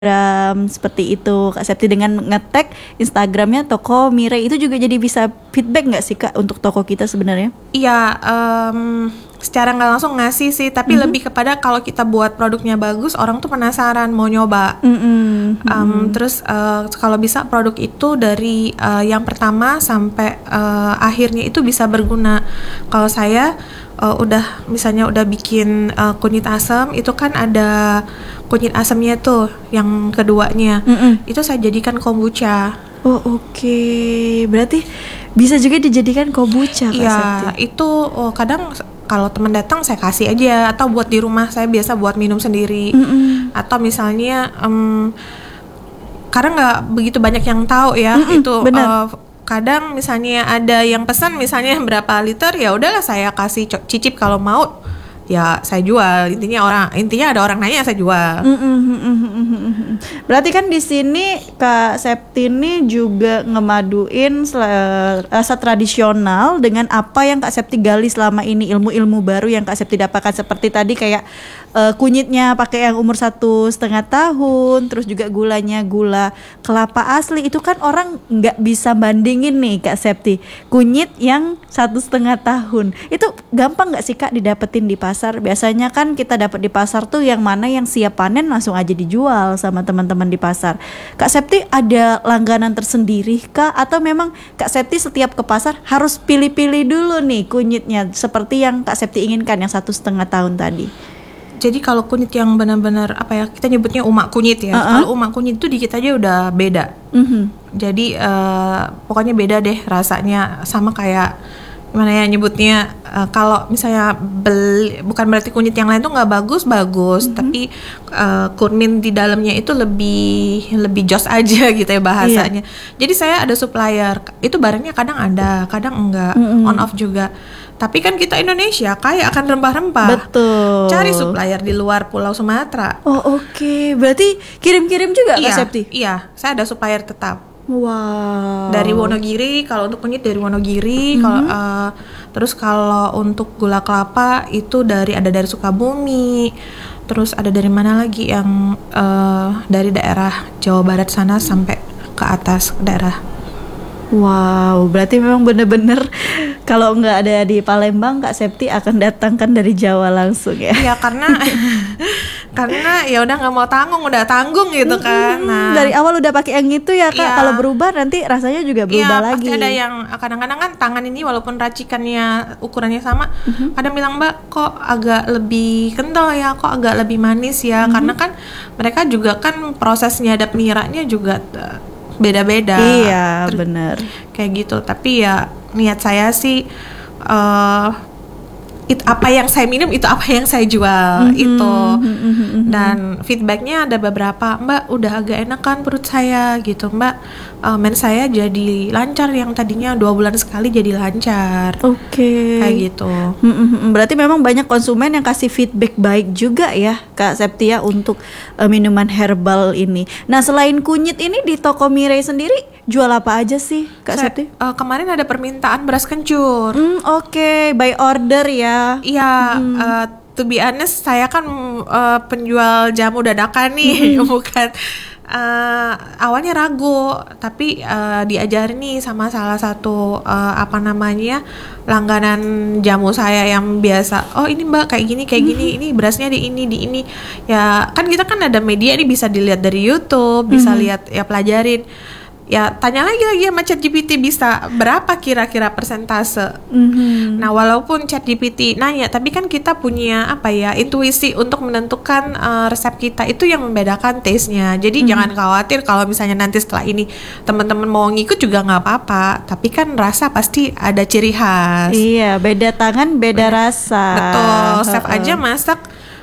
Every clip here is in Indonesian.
seperti itu Kak Septi, dengan nge-tag Instagramnya toko Mirai itu juga jadi bisa feedback nggak sih Kak untuk toko kita sebenarnya? Iya, secara nggak langsung ngasih sih, tapi lebih kepada kalau kita buat produknya bagus, orang tuh penasaran mau nyoba. Terus kalau bisa produk itu dari yang pertama sampai akhirnya itu bisa berguna. Kalau saya misalnya udah bikin kunyit asam, itu kan ada kunyit asamnya tuh yang keduanya, itu saya jadikan kombucha. Oh oke. Berarti bisa juga dijadikan kombucha Kak Septi? Iya, itu kadang kalau teman datang saya kasih aja, atau buat di rumah saya biasa buat minum sendiri. Atau misalnya karena nggak begitu banyak yang tahu ya itu. Kadang misalnya ada yang pesan misalnya berapa liter, ya udahlah saya kasih cicip, kalau mau ya saya jual. Intinya ada orang nanya, saya jual. Berarti kan di sini Kak Septi ini juga ngemaduin rasa tradisional dengan apa yang Kak Septi gali selama ini, ilmu-ilmu baru yang Kak Septi dapatkan, seperti tadi kayak kunyitnya pakai yang umur 1,5 tahun, terus juga gulanya gula kelapa asli. Itu kan orang nggak bisa bandingin nih Kak Septi, kunyit yang 1,5 tahun itu gampang nggak sih Kak didapetin di pasar? Biasanya kan kita dapat di pasar tuh yang mana yang siap panen langsung aja dijual sama teman-teman di pasar. Kak Septi ada langganan tersendiri Kak, atau memang Kak Septi setiap ke pasar harus pilih-pilih dulu nih kunyitnya seperti yang Kak Septi inginkan yang 1,5 tahun tadi? Jadi kalau kunyit yang benar-benar kita nyebutnya umak kunyit ya. Kalau umak kunyit itu dikit aja udah beda. Jadi pokoknya beda deh rasanya, sama kayak gimana ya nyebutnya, kalau misalnya bukan berarti kunyit yang lain tuh nggak bagus, tapi kurmin di dalamnya itu lebih jos aja gitu ya bahasanya. Jadi saya ada supplier, itu barangnya kadang ada, kadang enggak, on off juga. Tapi kan kita Indonesia kaya akan rempah-rempah. Betul. Cari supplier di luar Pulau Sumatera. Oh oke. Berarti kirim-kirim juga Kak Septi? Iya, saya ada supplier tetap. Wow. Dari Wonogiri, kalau untuk kunyit dari Wonogiri. Terus kalau untuk gula kelapa itu ada dari Sukabumi. Terus ada dari mana lagi yang dari daerah Jawa Barat sana sampai ke atas daerah. Wow, berarti memang bener-bener kalau nggak ada di Palembang Kak Septi akan datangkan dari Jawa langsung ya? Iya, karena ya udah nggak mau udah tanggung gitu kan. Nah, dari awal udah pakai yang itu ya Kak. Kalau berubah nanti rasanya juga berubah lagi. Iya, pasti ada yang kadang-kadang kan tangan ini walaupun racikannya ukurannya sama, kadang bilang Mbak kok agak lebih kental ya, kok agak lebih manis ya, karena kan mereka juga kan prosesnya ada peniranya juga beda-beda. Iya, benar. Kayak gitu. Tapi ya niat saya sih itu apa yang saya minum, itu apa yang saya jual itu. Dan feedbacknya ada beberapa, Mbak udah agak enak kan perut saya gitu, Mbak men saya jadi lancar, yang tadinya 2 bulan sekali jadi lancar. Oke. Kayak gitu. Berarti memang banyak konsumen yang kasih feedback baik juga ya Kak Septi ya untuk minuman herbal ini. Nah selain kunyit ini di toko Mirai sendiri jual apa aja sih Kak Septi? Kemarin ada permintaan beras kencur. Oke, by order ya. Iya, to be honest saya kan penjual jamu dadakan nih, bukan. Awalnya ragu, tapi diajarin nih sama salah satu langganan jamu saya yang biasa. Oh ini Mbak kayak gini, ini berasnya di ini. Ya kan kita kan ada media nih, bisa dilihat dari YouTube, bisa lihat ya, pelajarin. Ya tanya lagi sama ChatGPT, bisa berapa kira-kira persentase. Nah walaupun ChatGPT nanya, tapi kan kita punya intuisi untuk menentukan resep kita, itu yang membedakan taste-nya. Jadi jangan khawatir kalau misalnya nanti setelah ini teman-teman mau ngikut juga nggak apa-apa, tapi kan rasa pasti ada ciri khas. Iya, beda tangan beda rasa. Betul, chef aja masak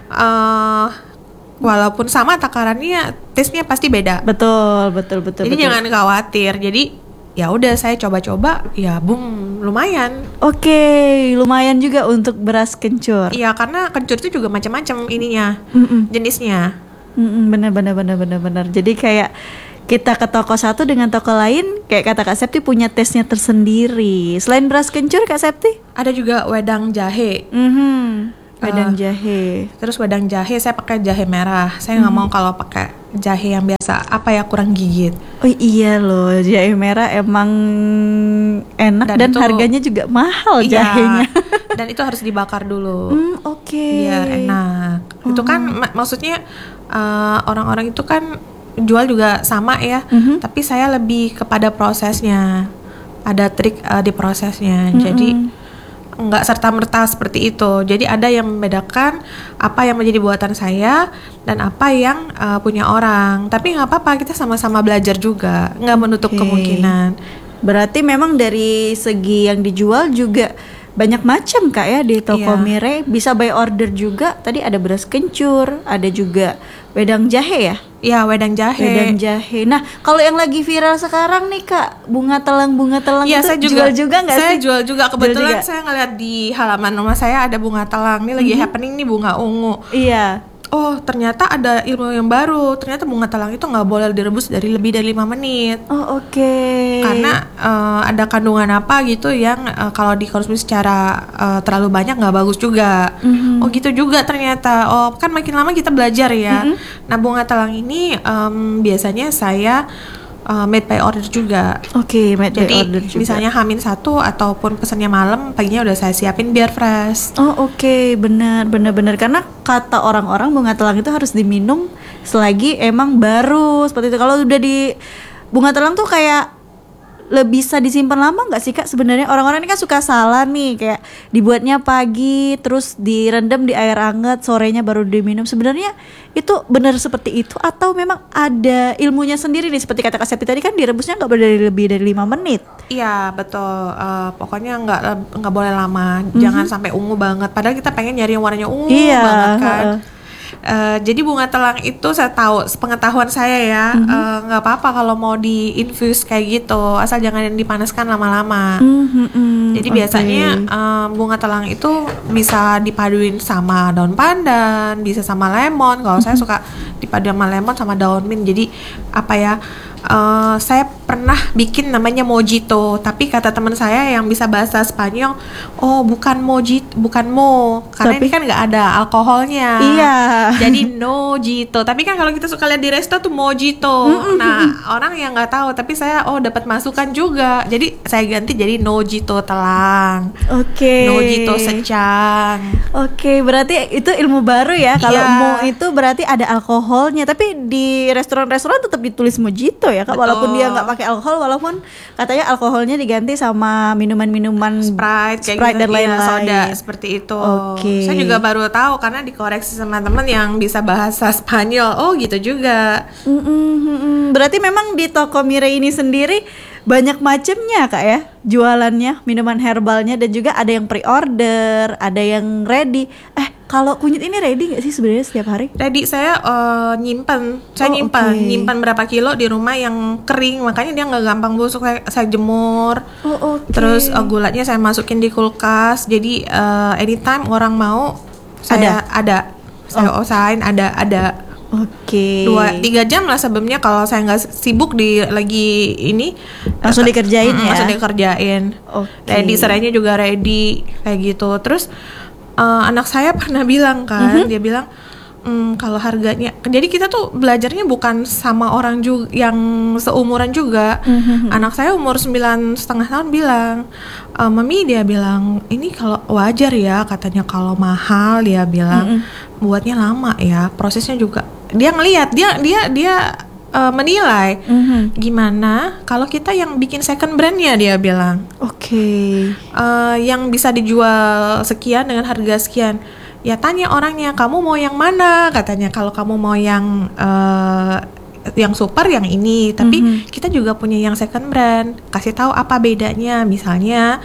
walaupun sama takarannya, taste-nya pasti beda. Betul. Jadi jangan khawatir. Jadi ya udah saya coba-coba, ya lumayan. Oke, lumayan juga untuk beras kencur. Iya, karena kencur itu juga macam-macam ininya, jenisnya. Benar. Jadi kayak kita ke toko satu dengan toko lain, kayak kata Kak Septi punya taste-nya tersendiri. Selain beras kencur Kak Septi? Ada juga wedang jahe. Wedang jahe. Terus wedang jahe saya pakai jahe merah. Saya nggak mau kalau pakai jahe yang biasa, apa ya, kurang gigit. Oh iya loh, jahe merah emang enak dan itu, harganya juga mahal jahenya. Dan itu harus dibakar dulu. Oke. Biar enak. Itu kan maksudnya orang-orang itu kan jual juga sama ya, tapi saya lebih kepada prosesnya. Ada trik di prosesnya. Jadi nggak serta-merta seperti itu. Jadi ada yang membedakan apa yang menjadi buatan saya dan apa yang punya orang. Tapi nggak apa-apa, kita sama-sama belajar juga, nggak menutup kemungkinan. Berarti memang dari segi yang dijual juga banyak macam Kak ya di toko Mire. Bisa by order juga. Tadi ada beras kencur, ada juga wedang jahe ya? Iya, wedang jahe. Wedang jahe. Nah, kalau yang lagi viral sekarang nih Kak, bunga telang ya, itu saya juga, jual juga nggak sih? Saya jual juga. Kebetulan jual juga. Saya ngeliat di halaman rumah saya ada bunga telang. Ini lagi happening nih, bunga ungu. Iya. Oh, ternyata ada ilmu yang baru. Ternyata bunga telang itu nggak boleh direbus lebih dari 5 menit. Oh, oke. Karena ada kandungan apa gitu yang kalau dikonsumsi secara terlalu banyak nggak bagus juga. Oh gitu juga ternyata. Oh kan makin lama kita belajar ya. Nah bunga telang ini biasanya saya made by order juga. Oke, made by order juga. Jadi misalnya H-1 ataupun pesannya malam, paginya udah saya siapin biar fresh. Oh oke, benar karena kata orang-orang bunga telang itu harus diminum selagi emang baru seperti itu. Kalau udah di bunga telang tuh kayak bisa disimpan lama nggak sih Kak? Sebenarnya orang-orang ini kan suka salah nih, kayak dibuatnya pagi terus direndam di air hangat, sorenya baru diminum. Sebenarnya itu benar seperti itu atau memang ada ilmunya sendiri nih, seperti kata Kak Septi tadi kan direbusnya nggak boleh lebih dari 5 menit. Iya betul, pokoknya nggak boleh lama, jangan sampai ungu banget. Padahal kita pengen nyari yang warnanya ungu banget kan. Jadi bunga telang itu saya tahu, sepengetahuan saya ya, nggak apa-apa kalau mau di-infuse kayak gitu, asal jangan dipanaskan lama-lama. Jadi biasanya bunga telang itu bisa dipaduin sama daun pandan, bisa sama lemon. Kalau saya suka dipadu sama lemon sama daun mint. Jadi apa ya? Saya pernah bikin namanya mojito, tapi kata teman saya yang bisa bahasa Spanyol, oh bukan mojito, bukan mo, karena ini kan nggak ada alkoholnya. Iya. Jadi nojito. Tapi kan kalau kita suka lihat di resto tuh mojito. Nah orang yang nggak tahu, tapi saya dapat masukan juga. Jadi saya ganti jadi nojito telang. Oke. Nojito secang. Oke, berarti itu ilmu baru ya. Kalau mo itu berarti ada alkoholnya, tapi di restoran-restoran tetap ditulis mojito ya Kak. Betul. Walaupun dia nggak pakai alkohol, walaupun katanya alkoholnya diganti sama minuman-minuman Sprite dan gitu, lain-lain. Soda seperti itu. Oke. Saya juga baru tahu karena dikoreksi sama teman yang bisa bahasa Spanyol. Oh gitu juga. Berarti memang di toko Mire ini sendiri banyak macamnya Kak ya, jualannya, minuman herbalnya, dan juga ada yang pre-order, ada yang ready. Kalau kunyit ini ready nggak sih sebenarnya setiap hari? Ready, saya nyimpan nyimpan berapa kilo di rumah yang kering, makanya dia nggak gampang busuk. Saya jemur. Terus gulanya saya masukin di kulkas, jadi anytime orang mau saya ada. Saya usahain ada. Oke. 2-3 jam lah sebelumnya, kalau saya nggak sibuk lagi ini langsung dikerjain ya. Langsung dikerjain. Ready, serainya juga ready kayak gitu. Terus anak saya pernah bilang kan, dia bilang kalau harganya, jadi kita tuh belajarnya bukan sama orang juga yang seumuran juga. Anak saya umur 9,5 tahun bilang, Mami, dia bilang ini kalau wajar ya, katanya kalau mahal, dia bilang buatnya lama ya, prosesnya juga. Dia ngelihat, dia menilai gimana kalau kita yang bikin second brandnya, dia bilang. Oke. Yang bisa dijual sekian dengan harga sekian. Ya tanya orangnya, kamu mau yang mana? Katanya kalau kamu mau yang super yang ini, tapi kita juga punya yang second brand. Kasih tahu apa bedanya. Misalnya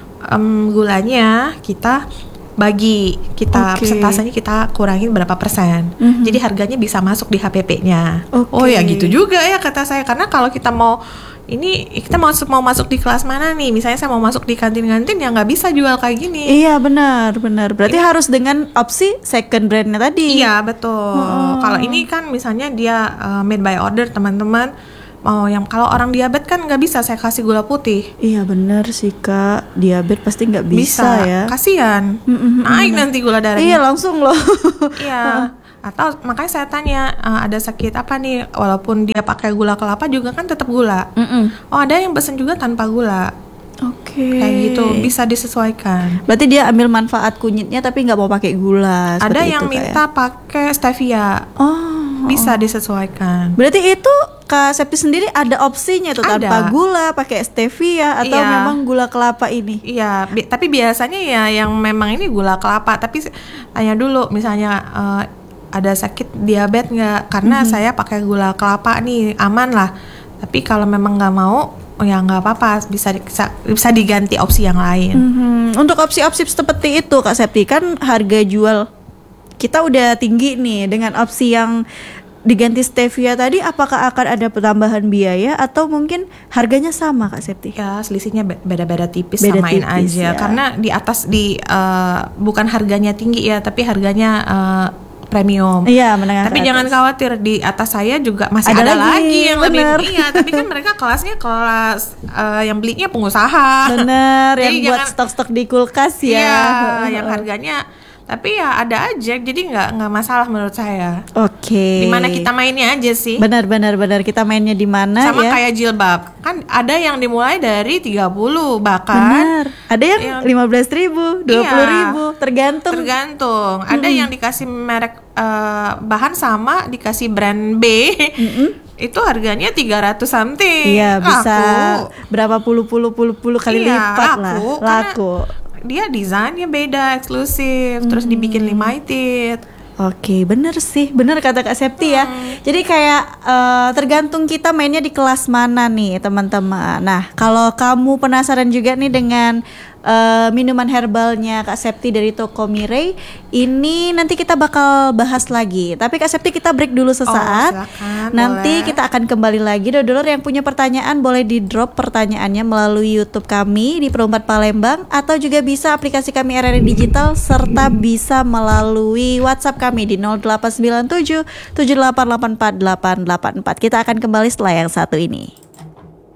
gulanya kita bagi, persentasenya kita kurangin berapa persen. Jadi harganya bisa masuk di HPP-nya. Oh ya gitu juga ya kata saya. Karena kalau kita mau kita mau masuk di kelas mana nih? Misalnya saya mau masuk di kantin-kantin, ya nggak bisa jual kayak gini. Iya benar. Berarti harus dengan opsi second brandnya tadi. Iya betul. Kalau ini kan misalnya dia made by order, teman-teman. mau yang kalau orang diabetes kan nggak bisa saya kasih gula putih. Iya benar sih Kak, diabetes pasti nggak bisa ya. Kasian, naik nanti gula darahnya. Iya langsung loh. Iya. Atau makanya saya tanya, ada sakit apa nih? Walaupun dia pakai gula kelapa juga kan tetap gula. Oh ada yang pesen juga tanpa gula. Oke. Kayak gitu bisa disesuaikan. Berarti dia ambil manfaat kunyitnya tapi nggak mau pakai gula. Ada seperti yang itu, minta pakai stevia. Oh. Bisa disesuaikan. Berarti itu Kak Septi sendiri ada opsinya tuh tanpa gula, pakai stevia atau memang gula kelapa ini? Iya, tapi biasanya ya yang memang ini gula kelapa. Tapi tanya dulu misalnya ada sakit diabetes nggak? Karena saya pakai gula kelapa nih aman lah. Tapi kalau memang nggak mau, ya nggak apa-apa, bisa diganti opsi yang lain. Untuk opsi-opsi seperti itu Kak Septi, kan harga jual kita udah tinggi nih dengan opsi yang diganti stevia tadi, apakah akan ada tambahan biaya atau mungkin harganya sama Kak Septi? Ya selisihnya beda-beda tipis, Beda samain tipis, aja. ya. Karena di atas bukan harganya tinggi ya, tapi harganya premium. Iya, menengah. Tapi jangan khawatir, di atas saya juga masih ada lagi yang bener. lebih. Iya, tapi kan mereka kelasnya kelas yang belinya pengusaha. Bener, yang Jadi buat stok-stok di kulkas ya. Iya, yang harganya. Tapi ya ada aja, jadi nggak masalah menurut saya. Oke. Dimana kita mainnya aja sih. Benar kita mainnya di mana Sama ya? kayak jilbab, kan ada yang dimulai dari 30 bahkan. Benar. Ada yang 15.000, 20.000, tergantung. Ada yang dikasih merek bahan sama, dikasih brand B. Itu harganya 300 something. Iya, bisa berapa puluh kali lipat laku, lah. Laku. Dia desainnya beda, eksklusif, terus dibikin limited. Oke, bener sih, bener kata Kak Septi ya. Jadi kayak tergantung kita mainnya di kelas mana nih teman-teman. Nah, kalau kamu penasaran juga nih dengan minuman herbalnya Kak Septi dari toko Mirei, ini nanti kita bakal bahas lagi. Tapi Kak Septi kita break dulu sesaat. Silakan, nanti boleh. kita akan kembali lagi. Dodolor yang punya pertanyaan boleh di drop pertanyaannya melalui YouTube kami di Perumpat Palembang, atau juga bisa aplikasi kami RRI Digital, serta bisa melalui WhatsApp kami di 0897 7884 884. Kita akan kembali setelah yang satu ini.